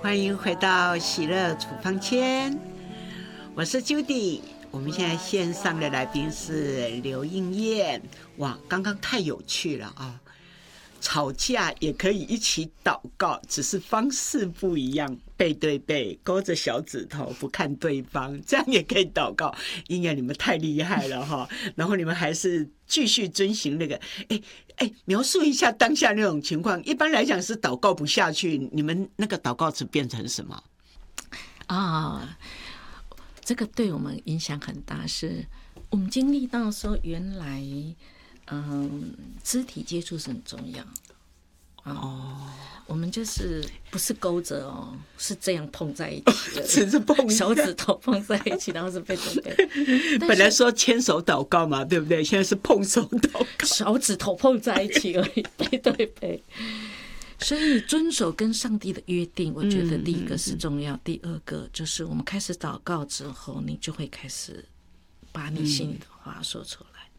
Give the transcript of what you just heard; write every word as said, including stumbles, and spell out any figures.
欢迎回到喜乐处方签，我是 Judy。我们现在线上的来宾是刘应燕。哇，刚刚太有趣了啊！吵架也可以一起祷告，只是方式不一样，背对背，勾着小指头不看对方，这样也可以祷告。应燕，你们太厉害了哈！然后你们还是继续遵循那个，哎哎，描述一下当下那种情况。一般来讲是祷告不下去，你们那个祷告词变成什么啊？这个对我们影响很大，是我们经历到说，原来嗯，肢体接触是很重要。哦，我们就是不是勾着哦，是这样碰在一起的， 只是碰手指头碰在一起，然后是背对背。 本来说牵手祷告嘛，对不对？现在是碰手祷告， 手指头碰在一起而已，背对背。所以遵守跟上帝的约定，我觉得第一个是重要，嗯嗯嗯、第二个就是我们开始祷告之后，你就会开始把你心里的话说出来。